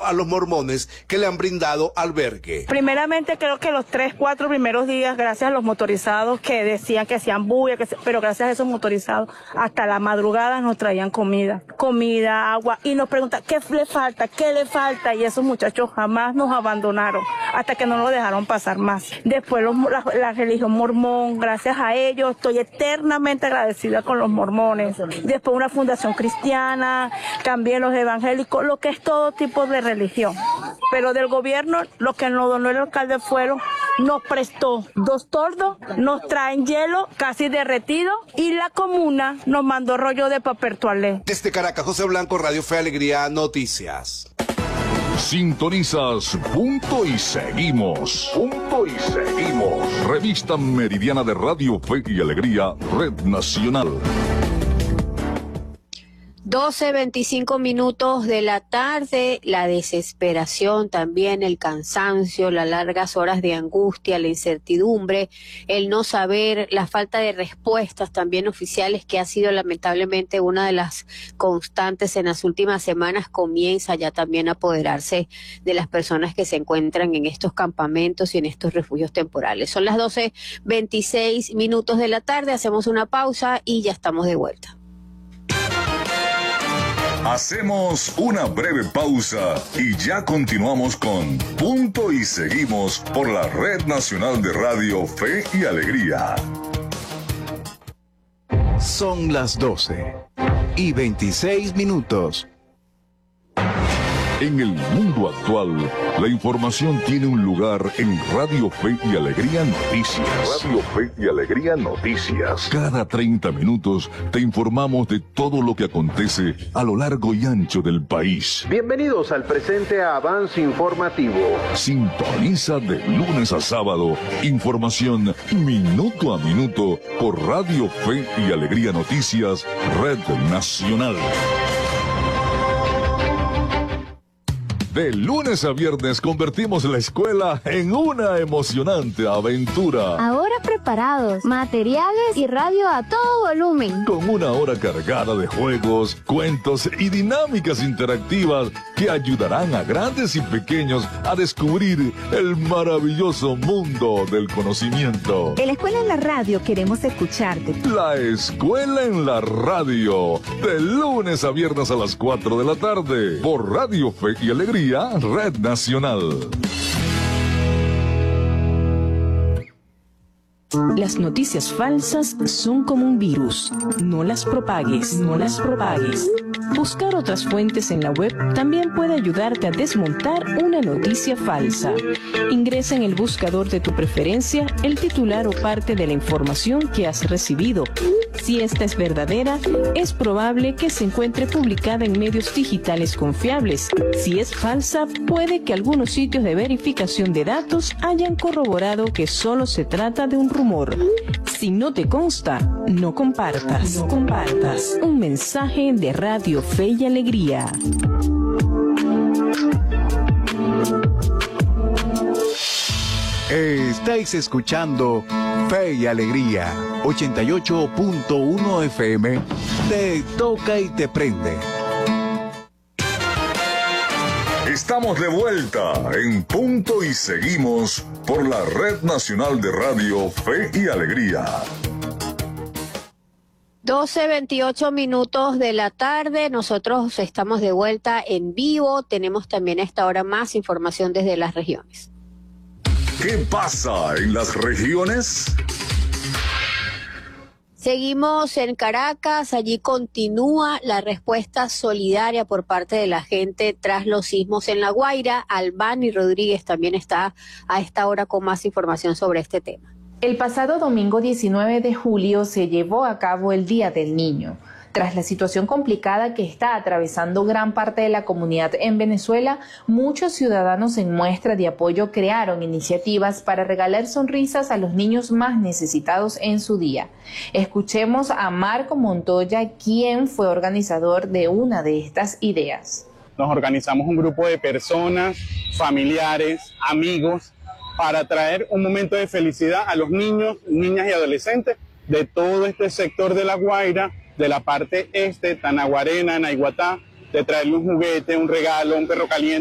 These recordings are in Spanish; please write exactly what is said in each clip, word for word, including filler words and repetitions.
a los mormones que le han brindado albergue. Primeramente creo que los tres, cuatro primeros días, gracias a los motorizados que decían que hacían bulla, que se, pero gracias a esos motorizados, hasta la madrugada nos traían comida, comida, agua, y nos preguntan, ¿qué le falta? ¿Qué le falta? Y esos muchachos jamás nos abandonaron, hasta que no nos dejaron pasar más. Después los, la, la religión mormón, gracias a ellos, estoy eternamente agradecida con los mormones. Después una fundación cristiana, también los evangélicos, lo que es todo tipo de religión. Pero del gobierno, lo que nos donó el alcalde fueron, nos prestó dos tordos, nos traen hielo casi derretido y la comuna nos mandó rollo de papel toalé. Desde Caracas, José Blanco, Radio Fe y Alegría, Noticias. Sintonizas Punto y Seguimos. Punto y Seguimos. Revista Meridiana de Radio Fe y Alegría, Red Nacional. doce veinticinco minutos de la tarde, la desesperación también, el cansancio, las largas horas de angustia, la incertidumbre, el no saber, la falta de respuestas también oficiales, que ha sido lamentablemente una de las constantes en las últimas semanas, comienza ya también a apoderarse de las personas que se encuentran en estos campamentos y en estos refugios temporales. Son las doce veintiséis minutos de la tarde, hacemos una pausa y ya estamos de vuelta. Hacemos una breve pausa y ya continuamos con Punto y Seguimos por la Red Nacional de Radio Fe y Alegría. Son las doce y veintiséis minutos. En el mundo actual, la información tiene un lugar en Radio Fe y Alegría Noticias. Radio Fe y Alegría Noticias. Cada treinta minutos te informamos de todo lo que acontece a lo largo y ancho del país. Bienvenidos al presente avance informativo. Sintoniza de lunes a sábado información minuto a minuto por Radio Fe y Alegría Noticias, Red Nacional. De lunes a viernes convertimos la escuela en una emocionante aventura. Ahora preparados, materiales y radio a todo volumen. Con una hora cargada de juegos, cuentos y dinámicas interactivas que ayudarán a grandes y pequeños a descubrir el maravilloso mundo del conocimiento. En la escuela en la radio queremos escucharte. La escuela en la radio, de lunes a viernes a las cuatro de la tarde, por Radio Fe y Alegría, Red Nacional. Las noticias falsas son como un virus. No las propagues, no las propagues. Buscar otras fuentes en la web también puede ayudarte a desmontar una noticia falsa. Ingresa en el buscador de tu preferencia el titular o parte de la información que has recibido. Si esta es verdadera, es probable que se encuentre publicada en medios digitales confiables. Si es falsa, puede que algunos sitios de verificación de datos hayan corroborado que solo se trata de un rumor. Si no te consta, no compartas. No compartas. Un mensaje de Radio Fe y Alegría. Estáis escuchando Fe y Alegría, ochenta y ocho punto uno F M, te toca y te prende. Estamos de vuelta en Punto y Seguimos por la Red Nacional de Radio Fe y Alegría. doce veintiocho minutos de la tarde, nosotros estamos de vuelta en vivo, tenemos también a esta hora más información desde las regiones. ¿Qué pasa en las regiones? Seguimos en Caracas, allí continúa la respuesta solidaria por parte de la gente tras los sismos en La Guaira. Albani Rodríguez también está a esta hora con más información sobre este tema. El pasado domingo diecinueve de julio se llevó a cabo el Día del Niño. Tras la situación complicada que está atravesando gran parte de la comunidad en Venezuela, muchos ciudadanos en muestra de apoyo crearon iniciativas para regalar sonrisas a los niños más necesitados en su día. Escuchemos a Marco Montoya, quien fue organizador de una de estas ideas. Nos organizamos un grupo de personas, familiares, amigos, para traer un momento de felicidad a los niños, niñas y adolescentes de todo este sector de La Guaira, de la parte este, Tanaguarena, Naiguatá, de traerle un juguete, un regalo, un perro caliente,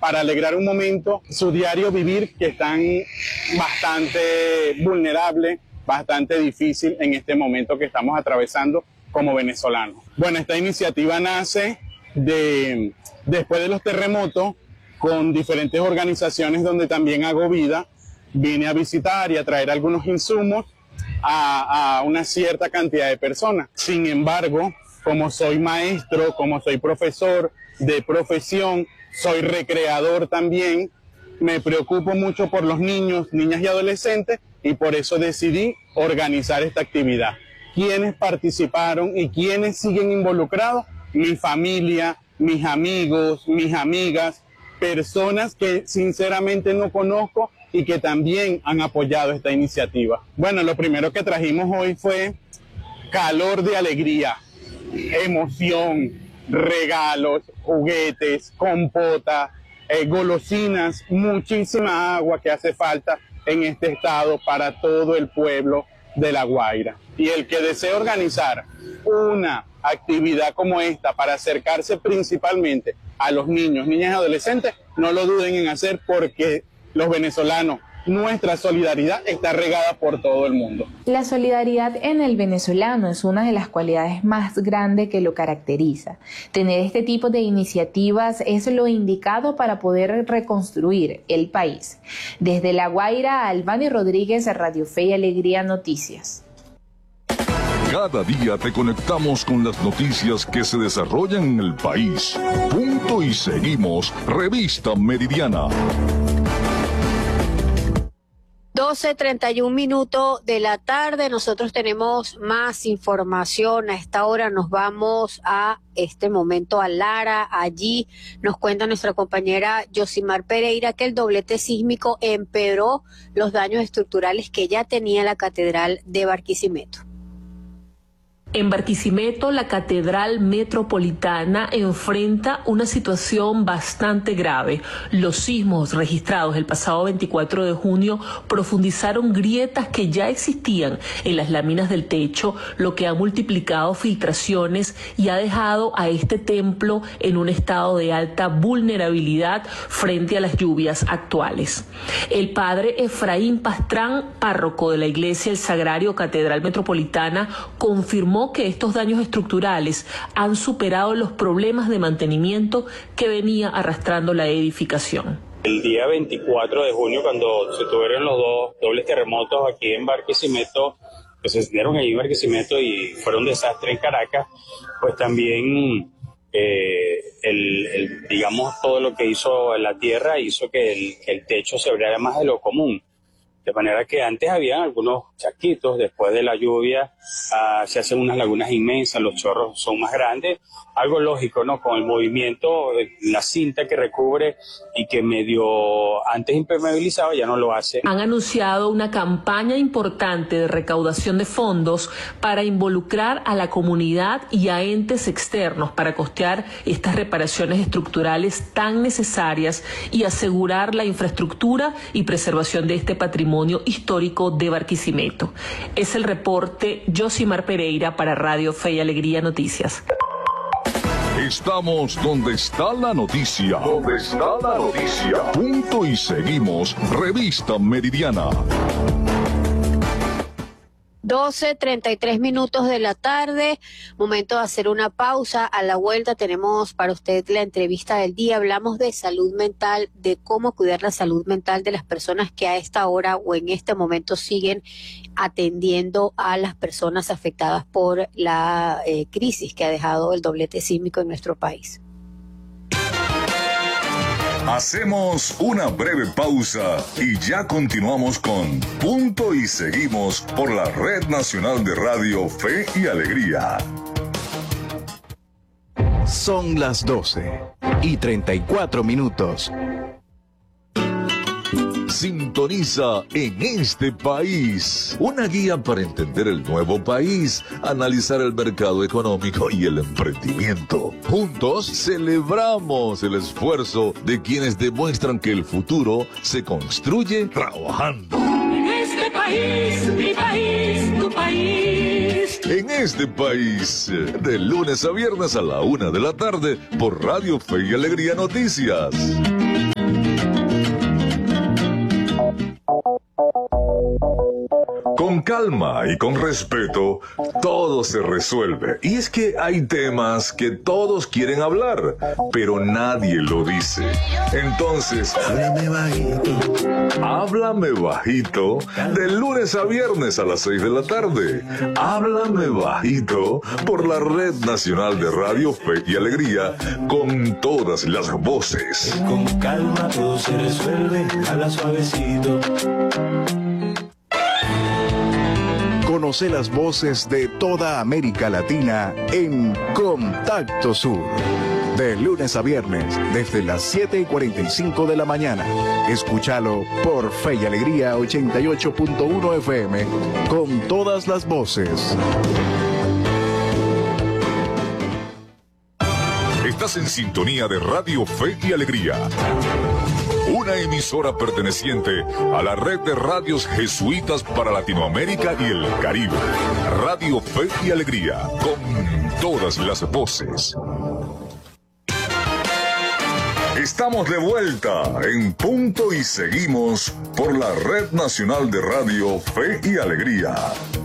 para alegrar un momento su diario vivir, que están bastante vulnerables, bastante difícil en este momento que estamos atravesando como venezolanos. Bueno, esta iniciativa nace de, después de los terremotos, con diferentes organizaciones donde también hago vida. Vine a visitar y a traer algunos insumos a, a una cierta cantidad de personas. Sin embargo, como soy maestro, como soy profesor de profesión, soy recreador también, me preocupo mucho por los niños, niñas y adolescentes, y por eso decidí organizar esta actividad. ¿Quiénes participaron y quiénes siguen involucrados? Mi familia, mis amigos, mis amigas, personas que sinceramente no conozco y que también han apoyado esta iniciativa. Bueno, lo primero que trajimos hoy fue calor de alegría, emoción, regalos, juguetes, compota, eh, golosinas, muchísima agua que hace falta en este estado para todo el pueblo de La Guaira. Y el que desee organizar una actividad como esta para acercarse principalmente a los niños, niñas y adolescentes, no lo duden en hacer, porque los venezolanos, nuestra solidaridad está regada por todo el mundo. La solidaridad en el venezolano es una de las cualidades más grandes que lo caracteriza. Tener este tipo de iniciativas es lo indicado para poder reconstruir el país. Desde La Guaira, Albany Rodríguez, Radio Fe y Alegría Noticias. Cada día te conectamos con las noticias que se desarrollan en el país. Punto y seguimos. Revista Meridiana. doce treinta y un minutos de la tarde. Nosotros tenemos más información. A esta hora nos vamos a este momento a Lara. Allí nos cuenta nuestra compañera Yosimar Pereira que el doblete sísmico empeoró los daños estructurales que ya tenía la Catedral de Barquisimeto. En Barquisimeto, la Catedral Metropolitana enfrenta una situación bastante grave. Los sismos registrados el pasado veinticuatro de junio profundizaron grietas que ya existían en las láminas del techo, lo que ha multiplicado filtraciones y ha dejado a este templo en un estado de alta vulnerabilidad frente a las lluvias actuales. El padre Efraín Pastrán, párroco de la Iglesia El Sagrario Catedral Metropolitana, confirmó que estos daños estructurales han superado los problemas de mantenimiento que venía arrastrando la edificación. El día veinticuatro de junio, cuando se tuvieron los dos dobles terremotos aquí en Barquisimeto, que se dieron allí en Barquisimeto y fueron un desastre en Caracas, pues también eh, el, el, digamos todo lo que hizo la tierra hizo que el, que el techo se abriera más de lo común. De manera que antes había algunos chasquitos, después de la lluvia uh, se hacen unas lagunas inmensas, los chorros son más grandes, algo lógico, ¿no? Con el movimiento, la cinta que recubre y que medio antes impermeabilizaba ya no lo hace. Han anunciado una campaña importante de recaudación de fondos para involucrar a la comunidad y a entes externos para costear estas reparaciones estructurales tan necesarias y asegurar la infraestructura y preservación de este patrimonio histórico de Barquisimeto. Es el reporte Yosimar Pereira para Radio Fe y Alegría Noticias. Estamos donde está la noticia. Donde está la noticia. Punto y seguimos. Revista Meridiana. doce treinta y tres minutos de la tarde, momento de hacer una pausa. A la vuelta tenemos para usted la entrevista del día. Hablamos de salud mental, de cómo cuidar la salud mental de las personas que a esta hora o en este momento siguen atendiendo a las personas afectadas por la eh, crisis que ha dejado el doblete sísmico en nuestro país. Hacemos una breve pausa y ya continuamos con Punto y Seguimos por la Red Nacional de Radio Fe y Alegría. Son las doce y treinta y cuatro minutos. Sintoniza En Este País, una guía para entender el nuevo país, analizar el mercado económico y el emprendimiento. Juntos celebramos el esfuerzo de quienes demuestran que el futuro se construye trabajando. En este país, mi país, tu país. En este país, de lunes a viernes a la una de la tarde por Radio Fe y Alegría Noticias. Con calma y con respeto, todo se resuelve. Y es que hay temas que todos quieren hablar, pero nadie lo dice. Entonces, háblame bajito. Háblame bajito, de lunes a viernes a las seis de la tarde. Háblame bajito por la Red Nacional de Radio Fe y Alegría, con todas las voces. Con calma todo se resuelve, habla suavecito. Conoce las voces de toda América Latina en Contacto Sur. De lunes a viernes, desde las siete y cuarenta y cinco de la mañana. Escúchalo por Fe y Alegría ochenta y ocho punto uno F M, con todas las voces. Estás en sintonía de Radio Fe y Alegría, una emisora perteneciente a la red de radios jesuitas para Latinoamérica y el Caribe. Radio Fe y Alegría, con todas las voces. Estamos de vuelta en punto y seguimos por la Red Nacional de Radio Fe y Alegría.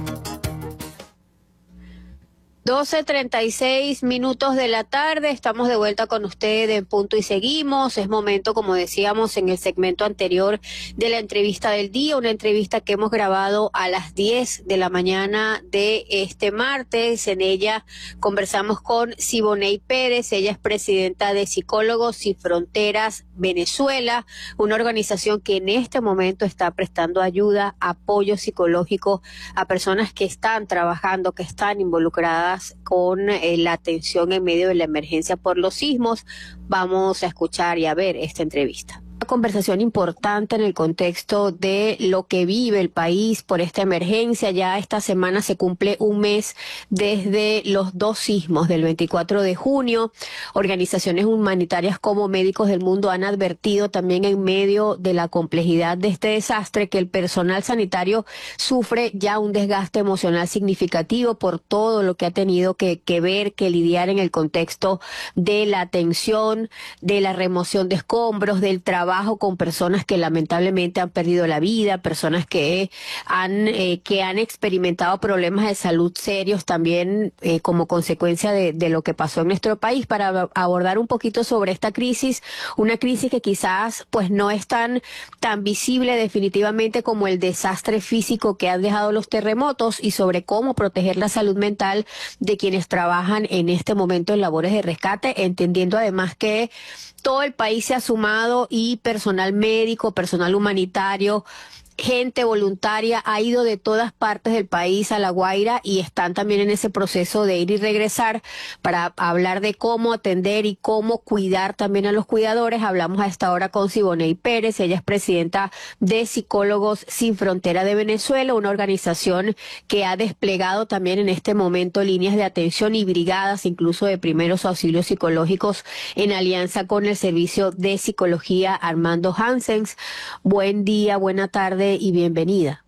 doce treinta y seis minutos de la tarde, estamos de vuelta con ustedes en Punto y Seguimos. Es momento, como decíamos en el segmento anterior, de la entrevista del día, una entrevista que hemos grabado a las diez de la mañana de este martes. En ella conversamos con Siboney Pérez, ella es presidenta de Psicólogos Sin Fronteras Venezuela, una organización que en este momento está prestando ayuda, apoyo psicológico a personas que están trabajando, que están involucradas con eh, la atención en medio de la emergencia por los sismos. Vamos a escuchar y a ver esta entrevista. Una conversación importante en el contexto de lo que vive el país por esta emergencia. Ya esta semana se cumple un mes desde los dos sismos del veinticuatro de junio. Organizaciones humanitarias como Médicos del Mundo han advertido también en medio de la complejidad de este desastre que el personal sanitario sufre ya un desgaste emocional significativo por todo lo que ha tenido que, que ver, que lidiar en el contexto de la atención, de la remoción de escombros, del trabajo con personas que lamentablemente han perdido la vida, personas que han eh, que han experimentado problemas de salud serios también eh, como consecuencia de, de lo que pasó en nuestro país. Para abordar un poquito sobre esta crisis, una crisis que quizás pues no es tan tan visible definitivamente como el desastre físico que han dejado los terremotos, y sobre cómo proteger la salud mental de quienes trabajan en este momento en labores de rescate, entendiendo además que todo el país se ha sumado y personal médico, personal humanitario, gente voluntaria ha ido de todas partes del país a La Guaira y están también en ese proceso de ir y regresar para hablar de cómo atender y cómo cuidar también a los cuidadores. Hablamos a esta hora con Siboney Pérez, ella es presidenta de Psicólogos Sin Frontera de Venezuela, una organización que ha desplegado también en este momento líneas de atención y brigadas incluso de primeros auxilios psicológicos en alianza con el Servicio de Psicología Armando Hansens. Buen día, buena tarde y bienvenida.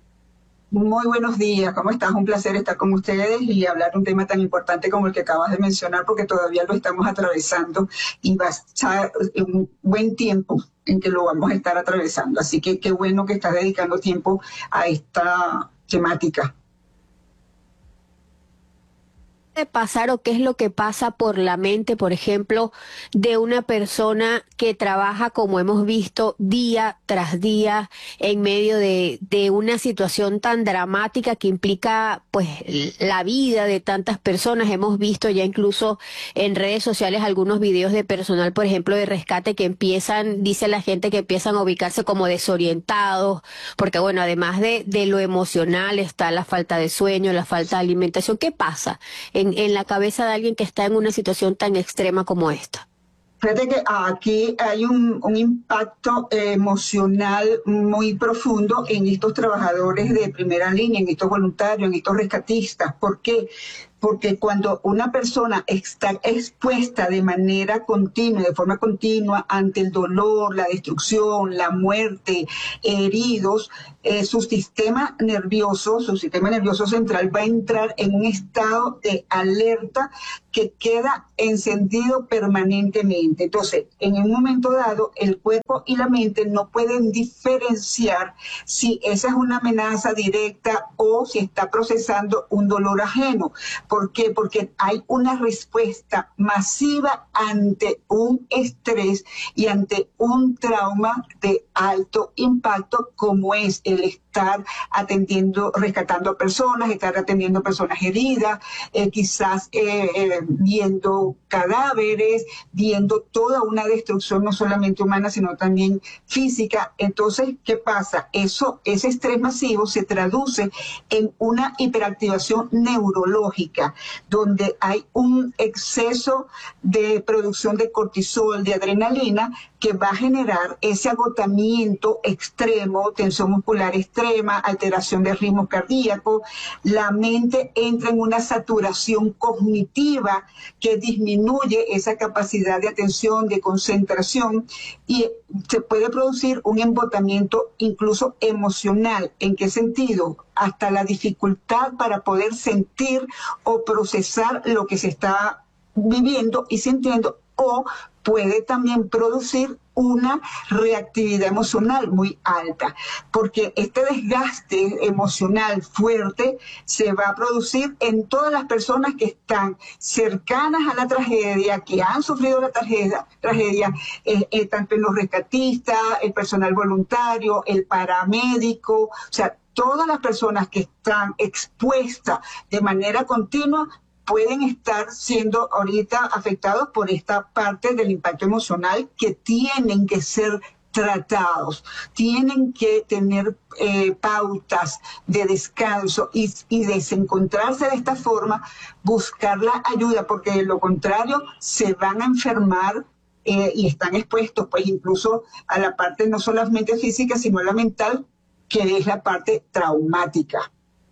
Muy buenos días, ¿cómo estás? Un placer estar con ustedes y hablar de un tema tan importante como el que acabas de mencionar, porque todavía lo estamos atravesando y va a estar un buen tiempo en que lo vamos a estar atravesando. Así que qué bueno que estás dedicando tiempo a esta temática. De pasar o qué es lo que pasa por la mente, por ejemplo, de una persona que trabaja, como hemos visto, día tras día en medio de, de una situación tan dramática que implica pues la vida de tantas personas? Hemos visto ya incluso en redes sociales algunos videos de personal, por ejemplo, de rescate que empiezan, dice la gente, que empiezan a ubicarse como desorientados, porque bueno, además de, de lo emocional está la falta de sueño, la falta de alimentación. ¿Qué pasa En, en la cabeza de alguien que está en una situación tan extrema como esta? Fíjate que aquí hay un, un impacto emocional muy profundo en estos trabajadores de primera línea, en estos voluntarios, en estos rescatistas. ¿Por qué? porque cuando una persona está expuesta de manera continua, de forma continua, ante el dolor, la destrucción, la muerte, heridos, eh, su sistema nervioso, su sistema nervioso central va a entrar en un estado de alerta que queda encendido permanentemente. Entonces, en un momento dado, el cuerpo y la mente no pueden diferenciar si esa es una amenaza directa o si está procesando un dolor ajeno. ¿Por qué? Porque hay una respuesta masiva ante un estrés y ante un trauma de alto impacto, como es el estar atendiendo, rescatando a personas, estar atendiendo a personas heridas, eh, quizás eh, eh, viendo cadáveres, viendo toda una destrucción no solamente humana, sino también física. Entonces, ¿qué pasa? Eso, ese estrés masivo se traduce en una hiperactivación neurológica, donde hay un exceso de producción de cortisol, de adrenalina, que va a generar ese agotamiento extremo, tensión muscular extrema, alteración del ritmo cardíaco. La mente entra en una saturación cognitiva que disminuye esa capacidad de atención, de concentración, y se puede producir un embotamiento incluso emocional. ¿En qué sentido? Hasta la dificultad para poder sentir o procesar lo que se está viviendo y sintiendo, o puede también producir una reactividad emocional muy alta, porque este desgaste emocional fuerte se va a producir en todas las personas que están cercanas a la tragedia, que han sufrido la tragedia, tragedia eh, eh, tanto en los rescatistas, el personal voluntario, el paramédico, o sea, todas las personas que están expuestas de manera continua pueden estar siendo ahorita afectados por esta parte del impacto emocional, que tienen que ser tratados, tienen que tener eh, pautas de descanso y, y desencontrarse de esta forma, buscar la ayuda, porque de lo contrario se van a enfermar eh, y están expuestos pues incluso a la parte no solamente física, sino a la mental, que es la parte traumática.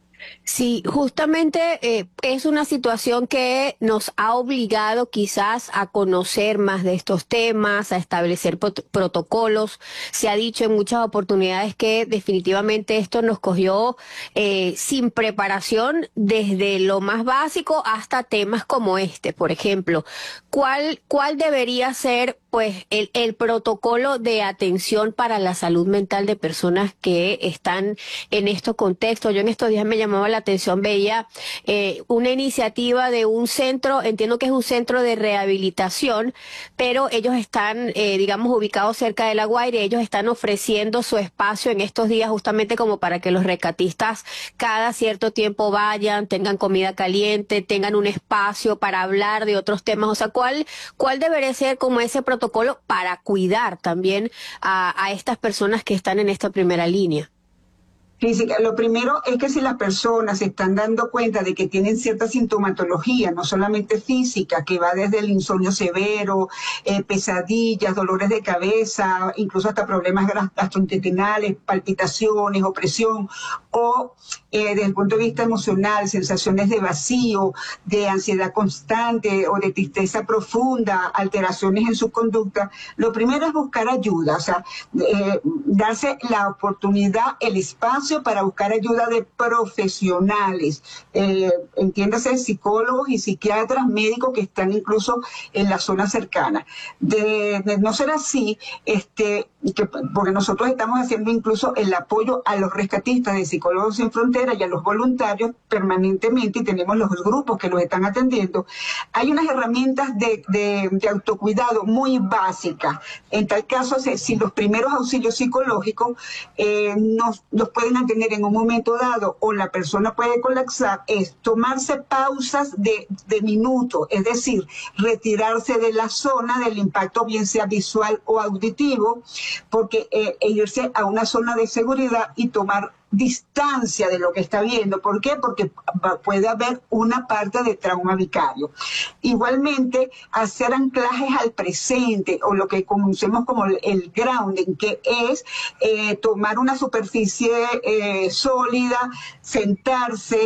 Sí, justamente eh, es una situación que nos ha obligado quizás a conocer más de estos temas, a establecer prot- protocolos. Se ha dicho en muchas oportunidades que definitivamente esto nos cogió eh, sin preparación, desde lo más básico hasta temas como este, por ejemplo. ¿Cuál, cuál debería ser pues el, el protocolo de atención para la salud mental de personas que están en estos contextos? Yo en estos días me llamaba la atención, veía eh, una iniciativa de un centro, entiendo que es un centro de rehabilitación, pero ellos están, eh, digamos, ubicados cerca de La Guaira, y ellos están ofreciendo su espacio en estos días justamente como para que los rescatistas cada cierto tiempo vayan, tengan comida caliente, tengan un espacio para hablar de otros temas. O sea, ¿cuál, cuál debería ser como ese protocolo protocolo para cuidar también a, a estas personas que están en esta primera línea? Física. Lo primero es que si las personas se están dando cuenta de que tienen cierta sintomatología, no solamente física, que va desde el insomnio severo, eh, pesadillas, dolores de cabeza, incluso hasta problemas gastrointestinales, palpitaciones, opresión, o eh, desde el punto de vista emocional, sensaciones de vacío, de ansiedad constante o de tristeza profunda, alteraciones en su conducta, lo primero es buscar ayuda, o sea, eh, darse la oportunidad, el espacio para buscar ayuda de profesionales, eh, entiéndase, psicólogos y psiquiatras, médicos que están incluso en la zona cercana. De, de no ser así, este, que, porque nosotros estamos haciendo incluso el apoyo a los rescatistas de Psicólogos Sin Fronteras y a los voluntarios permanentemente, y tenemos los grupos que los están atendiendo. Hay unas herramientas de, de, de autocuidado muy básicas. En tal caso, si, si los primeros auxilios psicológicos eh, nos, nos pueden tener en un momento dado o la persona puede colapsar, es tomarse pausas de, de minutos, es decir, retirarse de la zona del impacto, bien sea visual o auditivo, porque eh, e irse a una zona de seguridad y tomar distancia de lo que está viendo. ¿Por qué? Porque puede haber una parte de trauma vicario. Igualmente, hacer anclajes al presente, o lo que conocemos como el grounding, que es eh, tomar una superficie eh, sólida, sentarse,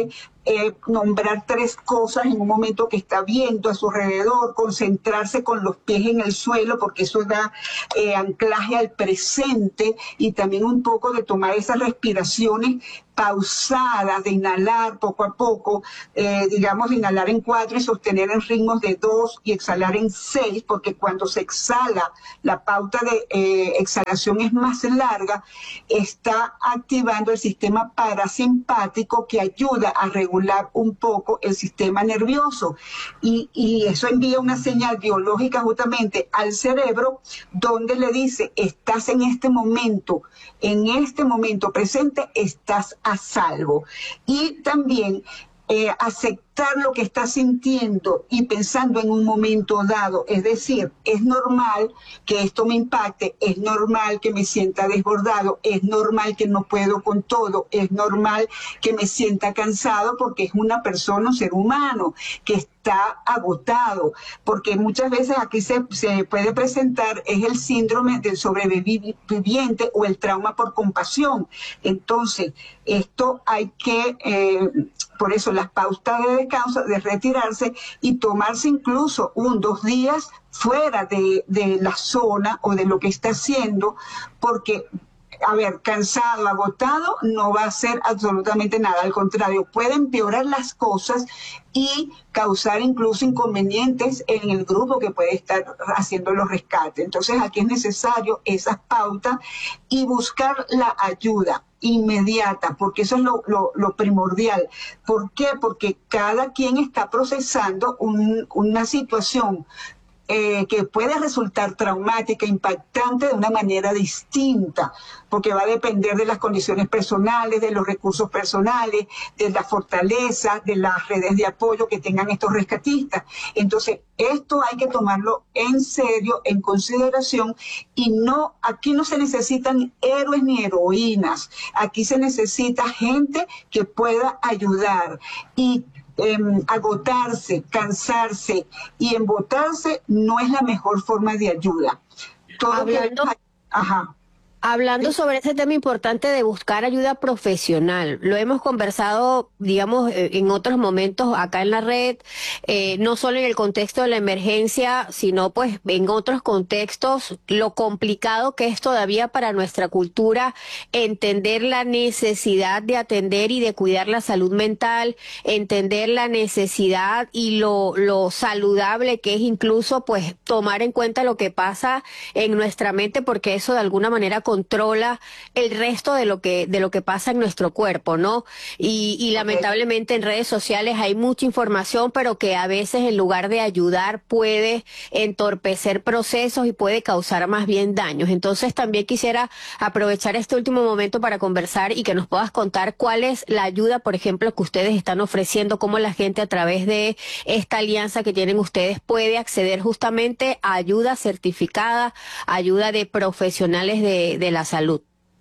eh, nombrar tres cosas en un momento que está viendo a su alrededor, concentrarse con los pies en el suelo, porque eso da eh, anclaje al presente, y también un poco de tomar esas respiraciones pausadas, de inhalar poco a poco, eh, digamos, de inhalar en cuatro y sostener en ritmos de dos y exhalar en seis, porque cuando se exhala, la pauta de eh, exhalación es más larga, está activando el sistema parasimpático, que ayuda a regular un poco el sistema nervioso, y, y eso envía una señal biológica justamente al cerebro, donde le dice: estás en este momento, en este momento presente, estás a salvo. Y también eh, aceptar lo que estás sintiendo y pensando en un momento dado, es decir, es normal que esto me impacte, es normal que me sienta desbordado, es normal que no puedo con todo, es normal que me sienta cansado, porque es una persona, un ser humano que está agotado, porque muchas veces aquí se, se puede presentar es el síndrome del sobreviviente o el trauma por compasión. Entonces, esto hay que, eh, por eso las pautas de descanso, de retirarse y tomarse incluso un, dos días fuera de, de la zona o de lo que está haciendo, porque, a ver, cansado, agotado, no va a hacer absolutamente nada. Al contrario, puede empeorar las cosas y causar incluso inconvenientes en el grupo que puede estar haciendo los rescates. Entonces, aquí es necesario esas pautas y buscar la ayuda inmediata, porque eso es lo, lo, lo primordial. ¿Por qué? Porque cada quien está procesando un, una situación Eh, que puede resultar traumática, impactante de una manera distinta, porque va a depender de las condiciones personales, de los recursos personales, de la fortaleza, de las redes de apoyo que tengan estos rescatistas. Entonces, esto hay que tomarlo en serio, en consideración, y no, aquí no se necesitan héroes ni heroínas, aquí se necesita gente que pueda ayudar. Y Eh, agotarse, cansarse y embotarse no es la mejor forma de ayuda. Todo Hablando, que... Ajá. Hablando sobre ese tema importante de buscar ayuda profesional, lo hemos conversado, digamos, en otros momentos acá en la red, eh, no solo en el contexto de la emergencia, sino pues en otros contextos, lo complicado que es todavía para nuestra cultura entender la necesidad de atender y de cuidar la salud mental, entender la necesidad y lo, lo saludable que es incluso pues tomar en cuenta lo que pasa en nuestra mente, porque eso de alguna manera controla el resto de lo que de lo que pasa en nuestro cuerpo, ¿no? Y, y lamentablemente en redes sociales hay mucha información, pero que a veces en lugar de ayudar puede entorpecer procesos y puede causar más bien daños. Entonces también quisiera aprovechar este último momento para conversar y que nos puedas contar cuál es la ayuda, por ejemplo, que ustedes están ofreciendo, cómo la gente a través de esta alianza que tienen ustedes puede acceder justamente a ayuda certificada, ayuda de profesionales de, de la salud.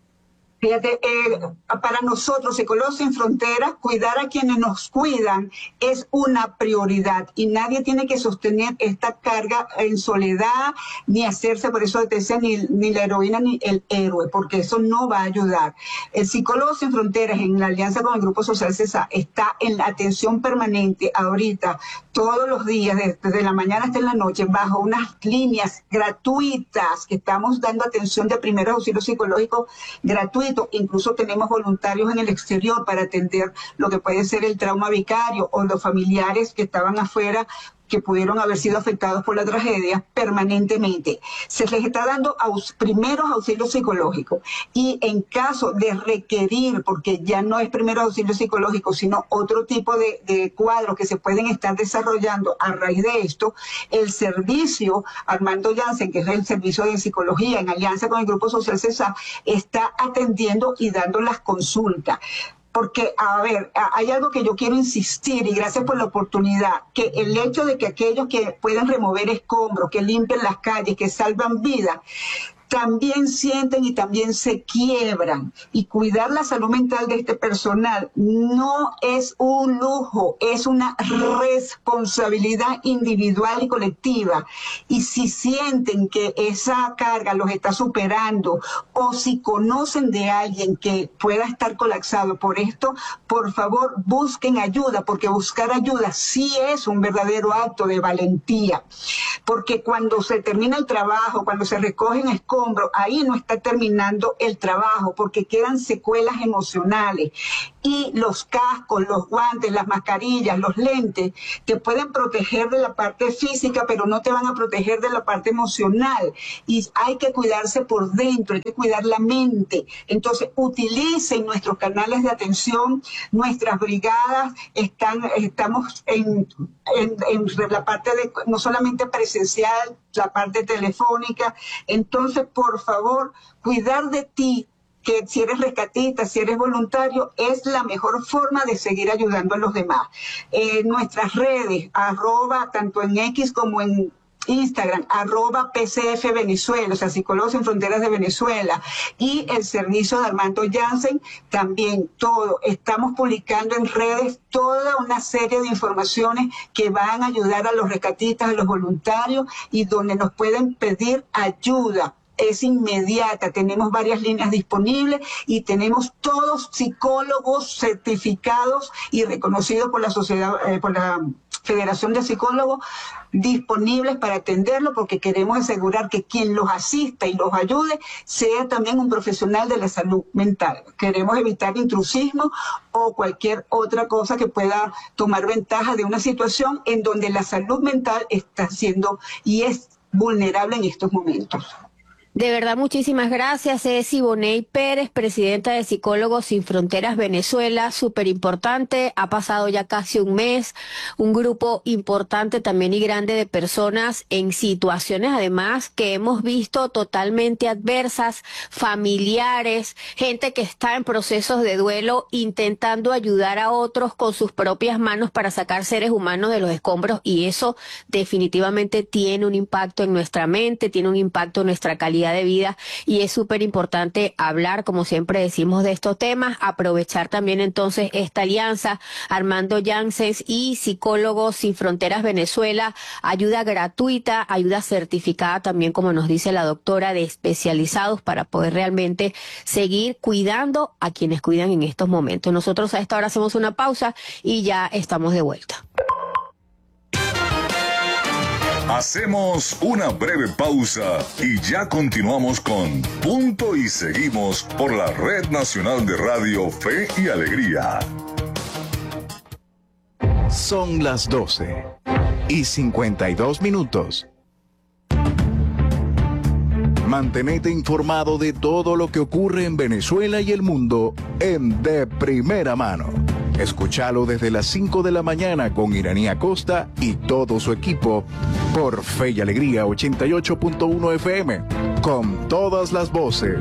Fíjate, eh, para nosotros, Psicólogos Sin Fronteras, cuidar a quienes nos cuidan es una prioridad y nadie tiene que sostener esta carga en soledad, ni hacerse, por eso te decía, ni, ni la heroína ni el héroe, porque eso no va a ayudar. El Psicólogos Sin Fronteras, en la alianza con el Grupo Social CESA, está en la atención permanente ahorita, todos los días, desde la mañana hasta en la noche, bajo unas líneas gratuitas que estamos dando atención de primeros auxilios psicológicos gratuitos. Incluso tenemos voluntarios en el exterior para atender lo que puede ser el trauma vicario o los familiares que estaban afuera, que pudieron haber sido afectados por la tragedia permanentemente. Se les está dando aus, primeros auxilios psicológicos y en caso de requerir, porque ya no es primero auxilio psicológico, sino otro tipo de, de cuadros que se pueden estar desarrollando a raíz de esto, el servicio Armando Janssen, que es el servicio de psicología en alianza con el Grupo Social CESA, está atendiendo y dando las consultas. Porque, a ver, hay algo que yo quiero insistir, y gracias por la oportunidad, que el hecho de que aquellos que pueden remover escombros, que limpian las calles, que salvan vidas, también sienten y también se quiebran. Y cuidar la salud mental de este personal no es un lujo, es una responsabilidad individual y colectiva. Y si sienten que esa carga los está superando o si conocen de alguien que pueda estar colapsado por esto, por favor busquen ayuda, porque buscar ayuda sí es un verdadero acto de valentía. Porque cuando se termina el trabajo, cuando se recogen escombros, ahí no está terminando el trabajo, porque quedan secuelas emocionales. Y los cascos, los guantes, las mascarillas, los lentes, te pueden proteger de la parte física, pero no te van a proteger de la parte emocional. Y hay que cuidarse por dentro, hay que cuidar la mente. Entonces, utilicen nuestros canales de atención, nuestras brigadas, están, estamos en, en, en la parte de, no solamente presencial, la parte telefónica. Entonces, por favor, cuidar de ti, que si eres rescatista, si eres voluntario, es la mejor forma de seguir ayudando a los demás. Eh, nuestras redes, arroba, tanto en X como en Instagram, arroba P C F Venezuela, o sea, Psicólogos Sin Fronteras de Venezuela, y el servicio de Armando Janssen, también todo. Estamos publicando en redes toda una serie de informaciones que van a ayudar a los rescatistas, a los voluntarios, y donde nos pueden pedir ayuda. Es inmediata, tenemos varias líneas disponibles y tenemos todos psicólogos certificados y reconocidos por la sociedad, eh, por la Federación de Psicólogos, disponibles para atenderlo, porque queremos asegurar que quien los asista y los ayude sea también un profesional de la salud mental. Queremos evitar intrusismo o cualquier otra cosa que pueda tomar ventaja de una situación en donde la salud mental está siendo y es vulnerable en estos momentos. De verdad, muchísimas gracias. Es Ivoney Pérez, presidenta de Psicólogos Sin Fronteras Venezuela, súper importante. Ha pasado ya casi un mes, un grupo importante también y grande de personas en situaciones además que hemos visto totalmente adversas, familiares, gente que está en procesos de duelo intentando ayudar a otros con sus propias manos para sacar seres humanos de los escombros, y eso definitivamente tiene un impacto en nuestra mente, tiene un impacto en nuestra calidad de vida, y es súper importante hablar, como siempre decimos, de estos temas, aprovechar también entonces esta alianza, Armando Janssen y Psicólogos Sin Fronteras Venezuela, ayuda gratuita, ayuda certificada también, como nos dice la doctora, de especializados para poder realmente seguir cuidando a quienes cuidan en estos momentos. Nosotros a esta hora hacemos una pausa y ya estamos de vuelta. Hacemos una breve pausa y ya continuamos con Punto y Seguimos por la Red Nacional de Radio Fe y Alegría. Son las doce y cincuenta y dos minutos. Mantenete informado de todo lo que ocurre en Venezuela y el mundo en De Primera Mano. Escúchalo desde las cinco de la mañana con Iranía Costa y todo su equipo por Fe y Alegría ochenta y ocho punto uno F M, con todas las voces.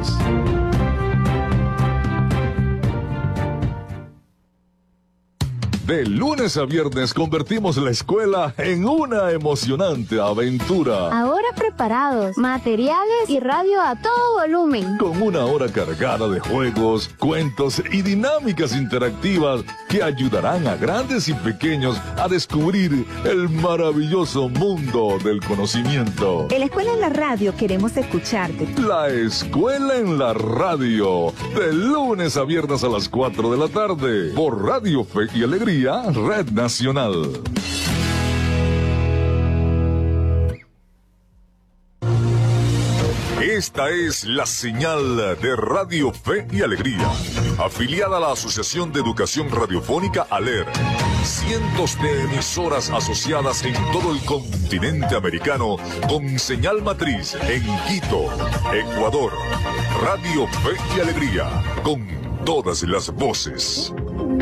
De lunes a viernes convertimos la escuela en una emocionante aventura. Ahora preparados, materiales y radio a todo volumen. Con una hora cargada de juegos, cuentos y dinámicas interactivas que ayudarán a grandes y pequeños a descubrir el maravilloso mundo del conocimiento. En la escuela en la radio queremos escucharte. La escuela en la radio, de lunes a viernes a las cuatro de la tarde, por Radio Fe y Alegría, Red Nacional. Esta es la señal de Radio Fe y Alegría, afiliada a la Asociación de Educación Radiofónica ALER. Cientos de emisoras asociadas en todo el continente americano con señal matriz en Quito, Ecuador. Radio Fe y Alegría, con todas las voces.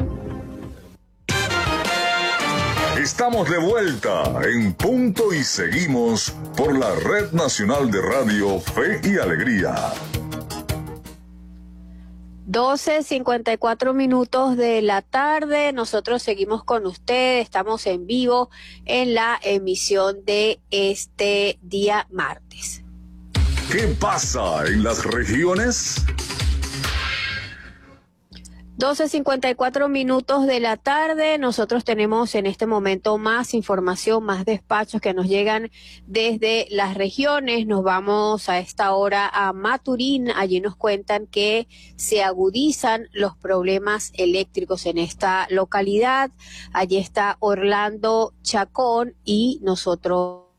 Estamos de vuelta en Punto y Seguimos por la Red Nacional de Radio Fe y Alegría. doce cincuenta y cuatro minutos de la tarde, nosotros seguimos con ustedes, estamos en vivo en la emisión de este día martes. ¿Qué pasa en las regiones? doce cincuenta y cuatro minutos de la tarde. Nosotros tenemos en este momento más información, más despachos que nos llegan desde las regiones. Nos vamos a esta hora a Maturín. Allí nos cuentan que se agudizan los problemas eléctricos en esta localidad. Allí está Orlando Chacón y nosotros